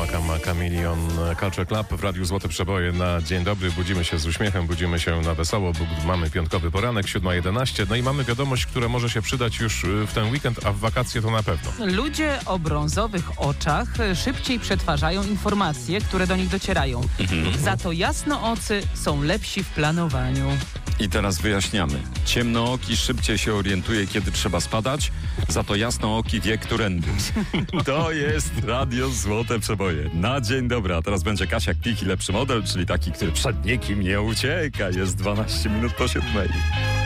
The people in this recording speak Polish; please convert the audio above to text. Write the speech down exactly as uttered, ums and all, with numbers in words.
Makama Chameleon Culture Club w Radiu Złote Przeboje na dzień dobry. Budzimy się z uśmiechem, budzimy się na wesoło, bo mamy piątkowy poranek, siódma jedenaście. No i mamy wiadomość, która może się przydać już w ten weekend, a w wakacje to na pewno. Ludzie o brązowych oczach szybciej przetwarzają informacje, które do nich docierają. Za to jasnoocy są lepsi w planowaniu. I teraz wyjaśniamy. Ciemnooki szybciej się orientuje, kiedy trzeba spadać, za to jasnooki wie, którędy. To jest Radio Złote Przeboje. Na dzień dobry. A teraz będzie Kasia Kpik i lepszy model, czyli taki, który przed nikim nie ucieka. Jest dwanaście minut po siódmej.